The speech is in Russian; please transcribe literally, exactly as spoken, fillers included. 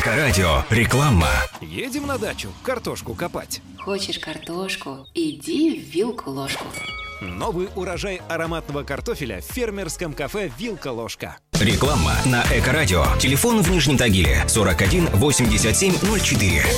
Эко-радио. Реклама. Едем на дачу картошку копать. Хочешь картошку? Иди в вилку-ложку. Новый урожай ароматного картофеля в фермерском кафе «Вилка-ложка». Реклама на Эко-радио. Телефон в Нижнем Тагиле сорок один восемьдесят семь ноль четыре.